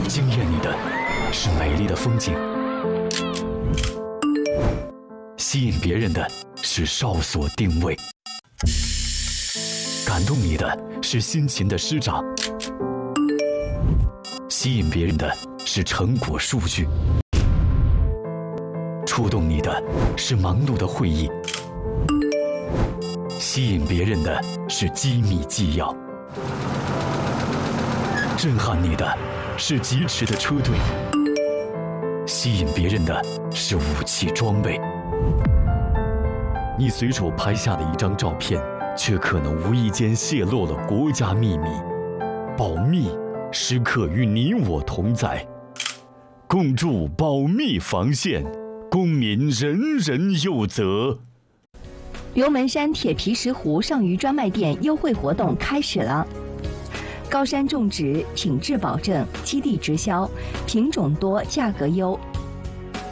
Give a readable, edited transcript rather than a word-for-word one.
惊艳你的是美丽的风景，吸引别人的是哨所定位，感动你的是辛勤的师长，吸引别人的是成果数据，触动你的是忙碌的会议，吸引别人的是机密纪要，震撼你的是疾驰的车队，吸引别人的是武器装备。你随手拍下的一张照片，却可能无意间泄露了国家秘密。保密时刻与你我同在，共筑保密防线，公民人人有责。 刘门山铁皮石斛上虞专卖店优惠活动开始了。高山种植，品质保证，基地直销，品种多，价格优，